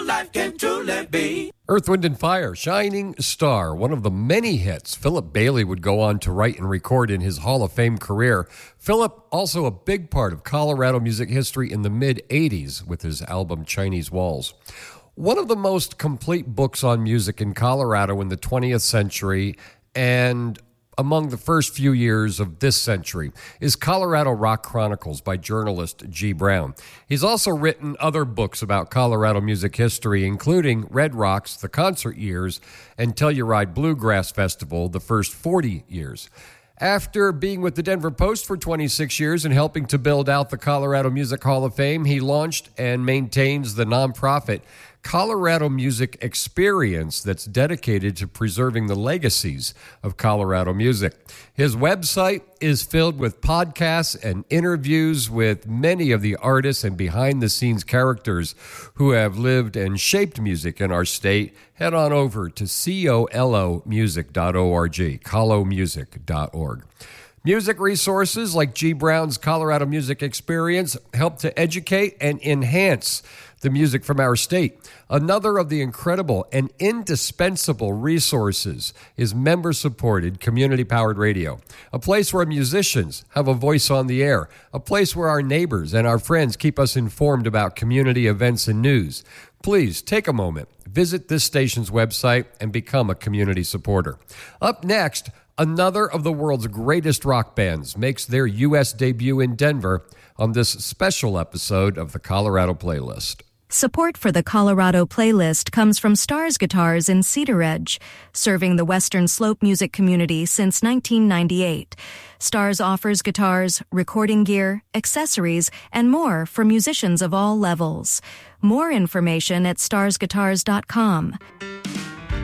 life can truly be. Earth, Wind & Fire, Shining Star, one of the many hits Philip Bailey would go on to write and record in his Hall of Fame career. Philip, also a big part of Colorado music history in the mid-'80s with his album Chinese Walls. One of the most complete books on music in Colorado in the 20th century and among the first few years of this century is Colorado Rock Chronicles by journalist G. Brown. He's also written other books about Colorado music history, including Red Rocks, The Concert Years, and Telluride Bluegrass Festival, the first 40 years. After being with the Denver Post for 26 years and helping to build out the Colorado Music Hall of Fame, he launched and maintains the nonprofit Colorado Music Experience that's dedicated to preserving the legacies of Colorado music. His website is filled with podcasts and interviews with many of the artists and behind-the-scenes characters who have lived and shaped music in our state. Head on over to colomusic.org, colomusic.org. Music resources like G. Brown's Colorado Music Experience help to educate and enhance the music from our state. Another of the incredible and indispensable resources is member-supported, community-powered radio, a place where musicians have a voice on the air, a place where our neighbors and our friends keep us informed about community events and news. Please take a moment, visit this station's website, and become a community supporter. Up next, another of the world's greatest rock bands makes their U.S. debut in Denver on this special episode of the Colorado Playlist. Support for the Colorado Playlist comes from Stars Guitars in Cedar Edge, serving the Western Slope music community since 1998. Stars offers guitars, recording gear, accessories, and more for musicians of all levels. More information at starsguitars.com.